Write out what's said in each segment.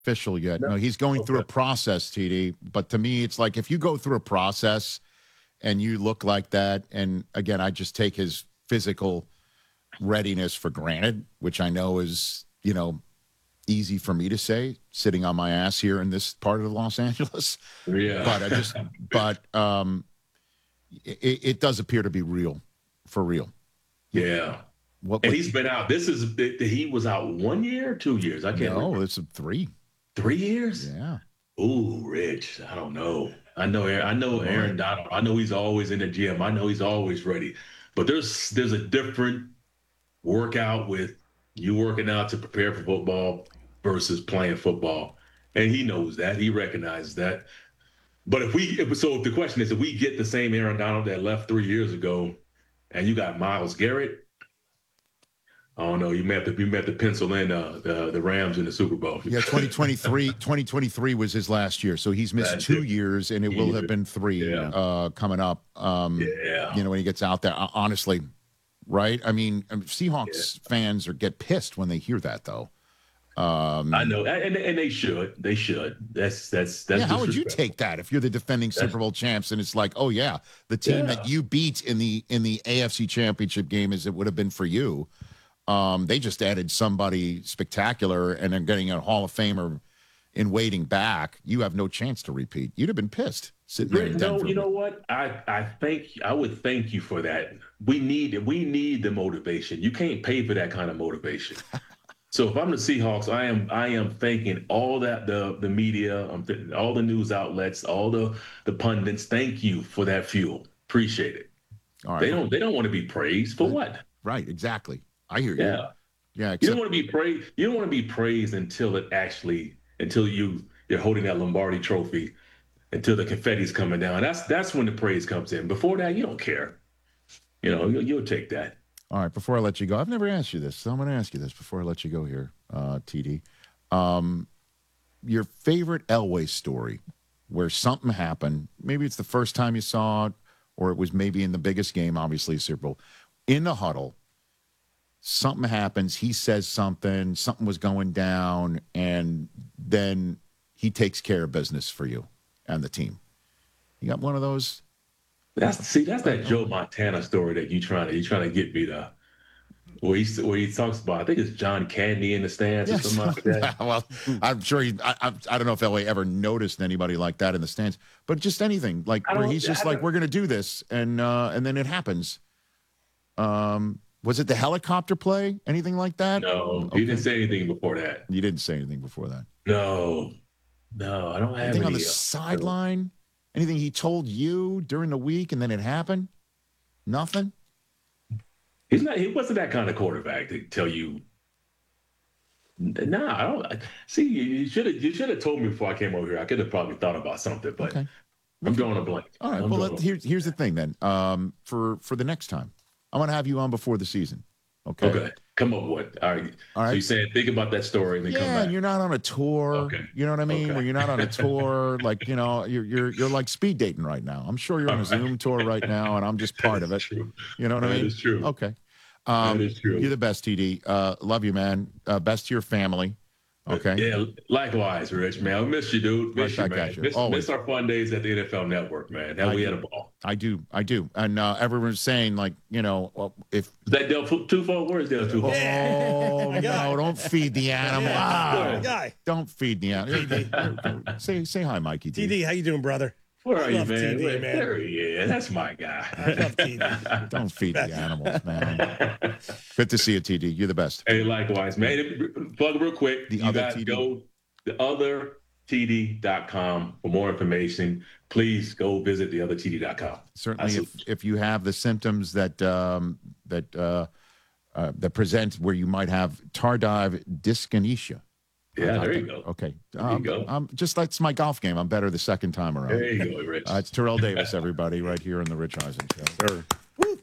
official yet. No, No. he's going through a Okay. process, TD. But to me, it's like if you go through a process and you look like that, and again, I just take his physical readiness for granted, which I know is, easy for me to say, sitting on my ass here in this part of Los Angeles. Yeah. It does appear to be real, for real. Yeah. What? And he's been out. He was out 1 year, 2 years. I can't remember. No, it's 3. 3 years? Yeah. Ooh, Rich. I don't know. I know Aaron Donald. I know he's always in the gym. I know he's always ready. But there's a different workout with you working out to prepare for football versus playing football. And he knows that. He recognizes that. But if the question is, if we get the same Aaron Donald that left 3 years ago, and you got Myles Garrett, I don't know. You may have to pencil in the Rams in the Super Bowl. Yeah, 2023 was his last year. So he's missed That's 2 it. years, and it will have been 3 Yeah. coming up, Yeah. when he gets out there. Honestly, right? I mean, Seahawks fans get pissed when they hear that, though. I know, and they should. They should. That's Yeah, how would you disrespectful. take that if you're the defending Super Bowl champs and it's like, oh yeah, the team that you beat in the AFC Championship game as it would have been for you, they just added somebody spectacular and they're getting a Hall of Famer in waiting back. You have no chance to repeat. You'd have been pissed sitting there in Denver. No, you know what? I would thank you for that. We need the motivation. You can't pay for that kind of motivation. So if I'm the Seahawks, I am thanking all that the media, all the news outlets, all the pundits. Thank you for that fuel. Appreciate it. All right. They don't want to be praised for what? Right, exactly. I hear you. Yeah. Yeah. You don't want to be praised. You don't want to be praised until you're holding that Lombardi trophy, until the confetti's coming down. That's when the praise comes in. Before that, you don't care. You'll take that. All right, before I let you go, I've never asked you this, so I'm going to ask you this before I let you go here, TD. Your favorite Elway story where something happened, maybe it's the first time you saw it, or it was maybe in the biggest game, obviously, Super Bowl, in the huddle, something happens, he says something was going down, and then he takes care of business for you and the team. You got one of those? That's that Joe Montana story that you trying to get me to, where he talks about, I think it's John Candy in the stands or something like that. Well, I'm sure I don't know if LA ever noticed anybody like that in the stands, but just anything like where he's just like, we're going to do this, and then it happens. Was it the helicopter play? Anything like that? No, he didn't say anything before that. You didn't say anything before that. No, I don't have anything any on the sideline. Anything he told you during the week and then it happened? Nothing? He wasn't that kind of quarterback to tell you. Nah, I don't see. You should have told me before I came over here. I could have probably thought about something, but okay. I'm drawing a blank. All right. Well, here's the thing then. For the next time, I want to have you on before the season. Okay. Come up with it. All right. So you're saying think about that story and then come back. And you're not on a tour. Okay. You know what I mean? Okay. Where you're not on a tour, like you're like speed dating right now. I'm sure you're on a Zoom tour right now, and I'm just part of it. True. You know what I mean? That is true. Okay. That is true. You're the best, TD. Love you, man. Best to your family. Okay. Yeah, likewise, Rich, man. I miss you, dude. Miss you, man. Miss our fun days at the NFL Network, man. We had a ball. I do. And everyone's saying, like, if... Is that Del Tufo? Where is Del Tufo? Oh, no, don't feed the animal. Wow. Don't feed the animal. Say hi, Mikey. TD, how you doing, brother? Where are you, man? TD, man? There he is. That's my guy. I love TD. Don't feed the animals, man. Good to see you, TD. You're the best. Hey, likewise, man. Plug real quick. You guys go to theothertd.com for more information. Please go visit theothertd.com. Certainly, if you have the symptoms that present where you might have tardive dyskinesia. Yeah, there you go. Okay. There you go. Just that's my golf game. I'm better the second time around. There you go, Rich. It's Terrell Davis, everybody, right here on the Rich Eisen Show. Sure. Woo.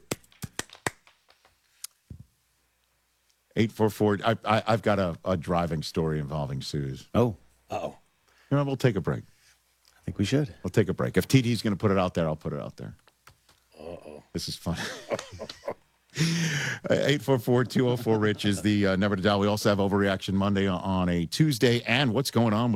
844. I've got a driving story involving Suze. Oh. Uh-oh. We'll take a break. I think we should. We'll take a break. If TD's going to put it out there, I'll put it out there. Uh-oh. This is fun. 844-204-RICH is the number to dial. We also have Overreaction Monday on a Tuesday. And what's going on with